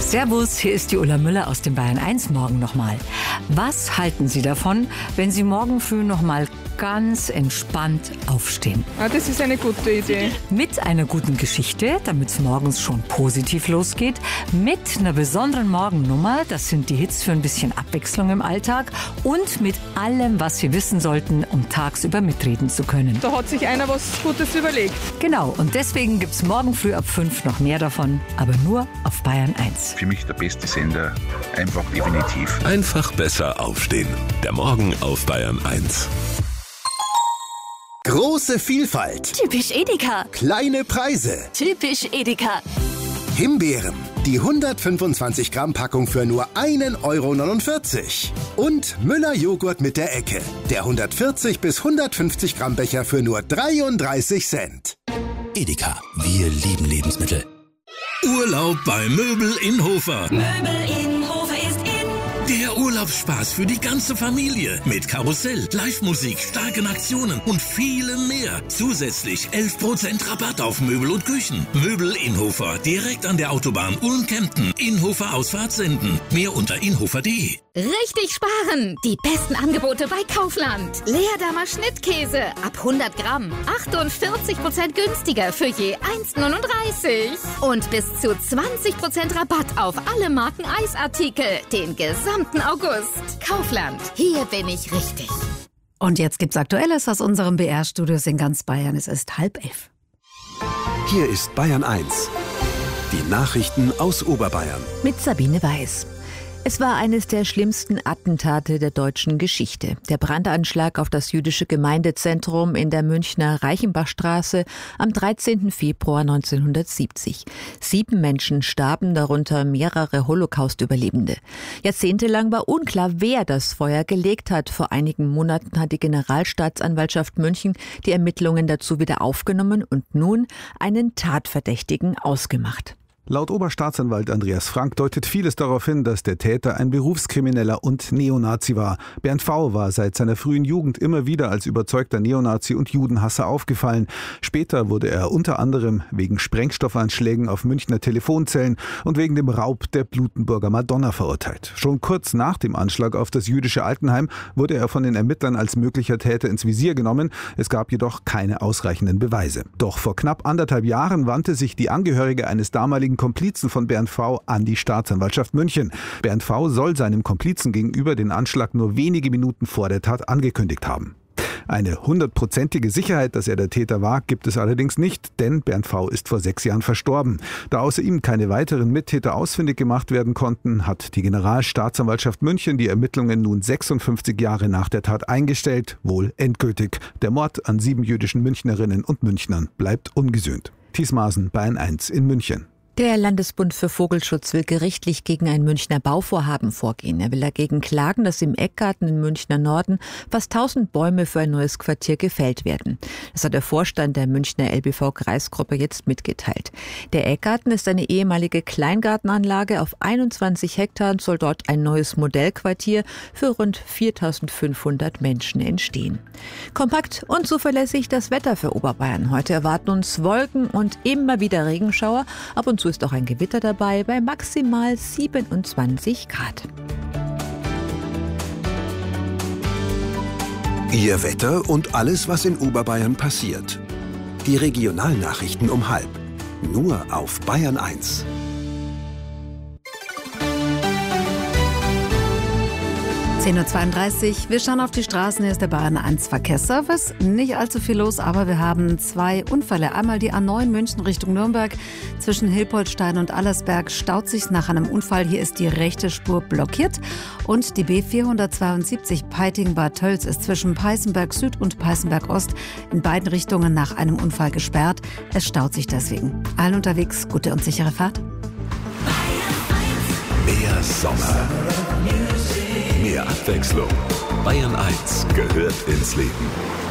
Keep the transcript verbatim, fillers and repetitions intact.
Servus, hier ist die Ulla Müller aus dem Bayern eins Morgen nochmal. Was halten Sie davon, wenn Sie morgen früh nochmal ganz entspannt aufstehen? Ah, das ist eine gute Idee. Mit einer guten Geschichte, damit es morgens schon positiv losgeht. Mit einer besonderen Morgennummer, das sind die Hits für ein bisschen Abwechslung im Alltag. Und mit allem, was Sie wissen sollten, um tagsüber mitreden zu können. Da hat sich einer was Gutes überlegt. Genau, und deswegen gibt es morgen früh ab fünf noch mehr davon, aber nur auf Bayern eins. Für mich der beste Sender, einfach definitiv. Einfach besser aufstehen. Der Morgen auf Bayern eins. Große Vielfalt. Typisch Edeka. Kleine Preise. Typisch Edeka. Himbeeren. Die hundertfünfundzwanzig Gramm Packung für nur ein Euro neunundvierzig. Und Müller Joghurt mit der Ecke. Der hundertvierzig bis hundertfünfzig Gramm Becher für nur dreiunddreißig Cent. Edeka. Wir lieben Lebensmittel. Urlaub bei Möbel in Hofer. Möbel in Hofer ist in. Der Urlaubsspaß für die ganze Familie. Mit Karussell, Live-Musik, starken Aktionen und vielem mehr. Zusätzlich elf Prozent Rabatt auf Möbel und Küchen. Möbel in Hofer. Direkt an der Autobahn Ulm-Kempten. Inhofer Ausfahrt senden. Mehr unter inhofer punkt de. Richtig sparen! Die besten Angebote bei Kaufland. Leerdamer Schnittkäse ab hundert Gramm. achtundvierzig Prozent günstiger für je eins neununddreißig. Und bis zu zwanzig Prozent Rabatt auf alle Marken Eisartikel. Den gesamten August. Kaufland. Hier bin ich richtig. Und jetzt gibt's Aktuelles aus unserem B R-Studios in ganz Bayern. Es ist halb elf. Hier ist Bayern eins. Die Nachrichten aus Oberbayern. Mit Sabine Weiß. Es war eines der schlimmsten Attentate der deutschen Geschichte. Der Brandanschlag auf das jüdische Gemeindezentrum in der Münchner Reichenbachstraße am dreizehnten Februar neunzehnhundertsiebzig. Sieben Menschen starben, darunter mehrere Holocaust-Überlebende. Jahrzehntelang war unklar, wer das Feuer gelegt hat. Vor einigen Monaten hat die Generalstaatsanwaltschaft München die Ermittlungen dazu wieder aufgenommen und nun einen Tatverdächtigen ausgemacht. Laut Oberstaatsanwalt Andreas Frank deutet vieles darauf hin, dass der Täter ein Berufskrimineller und Neonazi war. Bernd V. war seit seiner frühen Jugend immer wieder als überzeugter Neonazi und Judenhasser aufgefallen. Später wurde er unter anderem wegen Sprengstoffanschlägen auf Münchner Telefonzellen und wegen dem Raub der Blutenburger Madonna verurteilt. Schon kurz nach dem Anschlag auf das jüdische Altenheim wurde er von den Ermittlern als möglicher Täter ins Visier genommen. Es gab jedoch keine ausreichenden Beweise. Doch vor knapp anderthalb Jahren wandte sich die Angehörige eines damaligen Komplizen von Bernd V. an die Staatsanwaltschaft München. Bernd V. soll seinem Komplizen gegenüber den Anschlag nur wenige Minuten vor der Tat angekündigt haben. Eine hundertprozentige Sicherheit, dass er der Täter war, gibt es allerdings nicht, denn Bernd V. ist vor sechs Jahren verstorben. Da außer ihm keine weiteren Mittäter ausfindig gemacht werden konnten, hat die Generalstaatsanwaltschaft München die Ermittlungen nun sechsundfünfzig Jahre nach der Tat eingestellt, wohl endgültig. Der Mord an sieben jüdischen Münchnerinnen und Münchnern bleibt ungesühnt. Thies Maaßen, Bayern eins in München. Der Landesbund für Vogelschutz will gerichtlich gegen ein Münchner Bauvorhaben vorgehen. Er will dagegen klagen, dass im Eckgarten im Münchner Norden fast tausend Bäume für ein neues Quartier gefällt werden. Das hat der Vorstand der Münchner L B V-Kreisgruppe jetzt mitgeteilt. Der Eckgarten ist eine ehemalige Kleingartenanlage. Auf einundzwanzig Hektar soll dort ein neues Modellquartier für rund viertausendfünfhundert Menschen entstehen. Kompakt und zuverlässig das Wetter für Oberbayern. Heute erwarten uns Wolken und immer wieder Regenschauer. Ab und zu ist auch ein Gewitter dabei bei maximal siebenundzwanzig Grad. Ihr Wetter und alles, was in Oberbayern passiert. Die Regionalnachrichten um halb. Nur auf Bayern eins. zehn Uhr zweiunddreißig. Wir schauen auf die Straßen. Hier ist der Bayern eins Verkehrsservice. Nicht allzu viel los, aber wir haben zwei Unfälle. Einmal die A neun München Richtung Nürnberg. Zwischen Hilpoltstein und Allersberg staut sich nach einem Unfall. Hier ist die rechte Spur blockiert. Und die B vierhundertzweiundsiebzig Peiting-Bad Tölz ist zwischen Peißenberg Süd und Peißenberg Ost in beiden Richtungen nach einem Unfall gesperrt. Es staut sich deswegen. Allen unterwegs gute und sichere Fahrt. Mehr Sommer. Mehr Abwechslung. Bayern eins gehört ins Leben.